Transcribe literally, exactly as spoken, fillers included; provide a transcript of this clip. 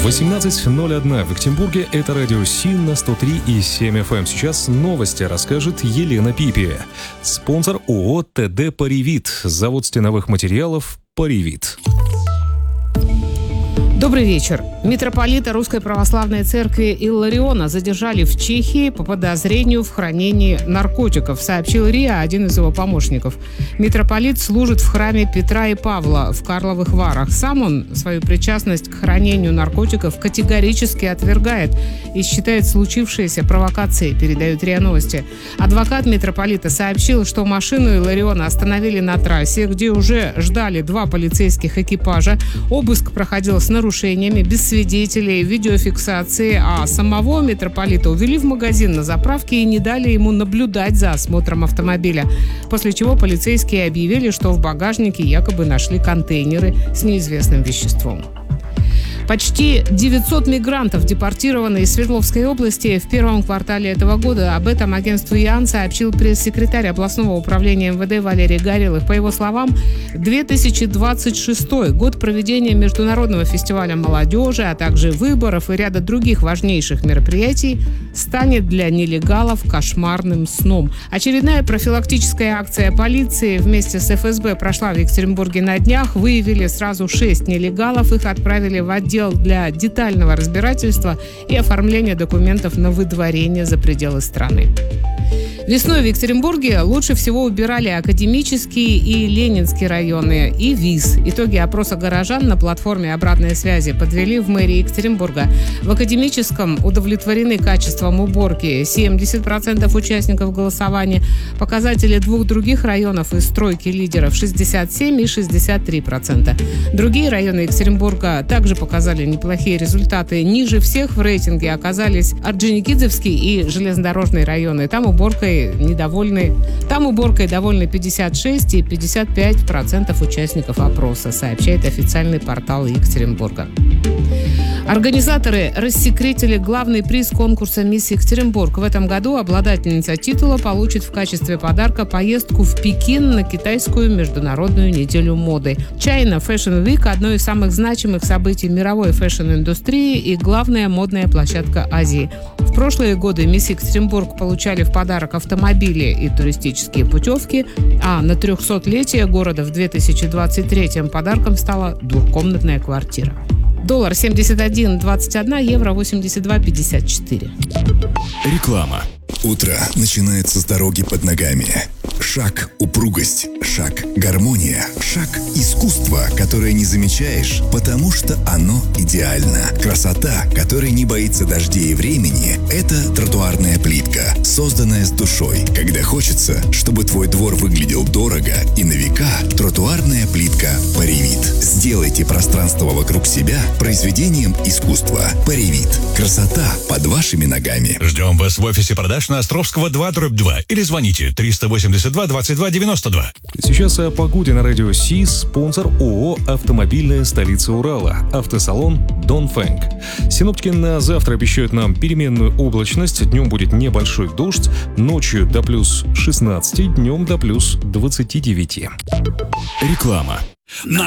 восемнадцать ноль один в Екатеринбурге. Это радио Си на сто три и семь эф эм. Сейчас новости расскажет Елена Пипи. Спонсор ООО ТД «Паривит». Завод стеновых материалов «Паривит». Добрый вечер. Митрополита Русской Православной Церкви Иллариона задержали в Чехии по подозрению в хранении наркотиков, сообщил РИА, один из его помощников. Митрополит служит в храме Петра и Павла в Карловых Варах. Сам он свою причастность к хранению наркотиков категорически отвергает и считает случившееся провокацией, передают РИА Новости. Адвокат митрополита сообщил, что машину Иллариона остановили на трассе, где уже ждали два полицейских экипажа. Обыск проходил с нарушениями. нарушениями, без свидетелей, видеофиксации, а самого митрополита увели в магазин на заправке и не дали ему наблюдать за осмотром автомобиля. После чего полицейские объявили, что в багажнике якобы нашли контейнеры с неизвестным веществом. Почти девятьсот мигрантов депортированы из Свердловской области в первом квартале этого года. Об этом агентству ИАН сообщил пресс-секретарь областного управления эм вэ дэ Валерий Горелых. По его словам, две тысячи двадцать шестой год проведения Международного фестиваля молодежи, а также выборов и ряда других важнейших мероприятий станет для нелегалов кошмарным сном. Очередная профилактическая акция полиции вместе с эф эс бэ прошла в Екатеринбурге на днях. Выявили сразу шесть нелегалов. Их отправили в отдел для детального разбирательства и оформления документов на выдворение за пределы страны. Весной в Екатеринбурге лучше всего убирали Академический и Ленинский районы и ВИЗ. Итоги опроса горожан на платформе обратной связи подвели в мэрии Екатеринбурга. В Академическом удовлетворены качеством уборки семьдесят процентов участников голосования. Показатели двух других районов из тройки лидеров шестьдесят семь и шестьдесят три процента. Другие районы Екатеринбурга также показали неплохие результаты. Ниже всех в рейтинге оказались Орджоникидзевский и железнодорожные районы. Там уборкой недовольны. Там уборкой довольны пятьдесят шесть и пятьдесят пять процентов участников опроса, сообщает официальный портал Екатеринбурга. Организаторы рассекретили главный приз конкурса «Мисс Екатеринбург». В этом году обладательница титула получит в качестве подарка поездку в Пекин на китайскую международную неделю моды. China Fashion Week – одно из самых значимых событий мировой фэшн-индустрии и главная модная площадка Азии. В прошлые годы «Мисс Екатеринбург» получали в подарок автомобили и туристические путевки, а на трехсотлетие города в две тысячи двадцать третьем подарком стала двухкомнатная квартира. Доллар семьдесят один двадцать один, евро восемьдесят два пятьдесят четыре. Реклама. Утро начинается с дороги под ногами. Шаг – упругость, шаг – гармония, шаг – искусство, которое не замечаешь, потому что оно идеально. Красота, которая не боится дождей и времени – это тротуарная плитка, созданная с душой. Когда хочется, чтобы твой двор выглядел дорого и на века, тротуарная плитка «Паривит». Сделайте пространство вокруг себя произведением искусства. «Паривит». Красота под вашими ногами. Ждем вас в офисе продаж на Островского два дробь два или звоните триста восемьдесят два двадцать два девяносто два. Сейчас о погоде на радио Си. Спонсор ООО «Автомобильная столица Урала». Автосалон «Донфэнг». Синоптики на завтра обещают нам переменную облачность. Днем будет небольшой дождь. Ночью до плюс шестнадцати, днем до плюс двадцати девяти. Реклама. На